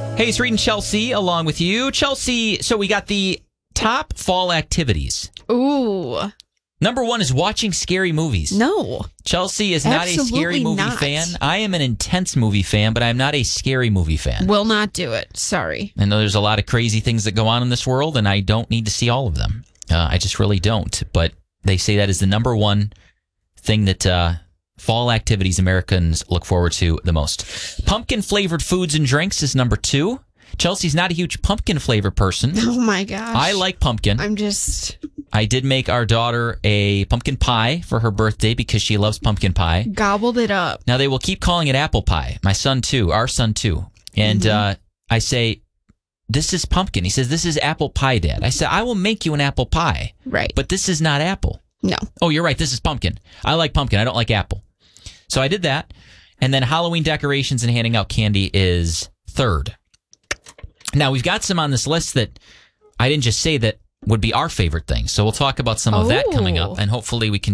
Hey, it's Reed and Chelsea along with you. Chelsea, so we got the top fall activities. Ooh. Number one is watching scary movies. No. Chelsea is not a scary movie fan. I am an intense movie fan, but I'm not a scary movie fan. Will not do it. Sorry. I know there's a lot of crazy things that go on in this world, and I don't need to see all of them. I just really don't. But they say that is the number one thing that fall activities Americans look forward to the most. Pumpkin-flavored foods and drinks is number two. Chelsea's not a huge pumpkin-flavored person. Oh, my gosh. I like pumpkin. I did make our daughter a pumpkin pie for her birthday because she loves pumpkin pie. Gobbled it up. Now, they will keep calling it apple pie. My son, too. Our son, too. And I say, this is pumpkin. He says, this is apple pie, Dad. I said, I will make you an apple pie. Right. But this is not apple. No. Oh, you're right. This is pumpkin. I like pumpkin. I don't like apple. So I did that. And then Halloween decorations and handing out candy is third. Now, we've got some on this list that I didn't just say that would be our favorite thing. So we'll talk about some of that coming up. And hopefully we can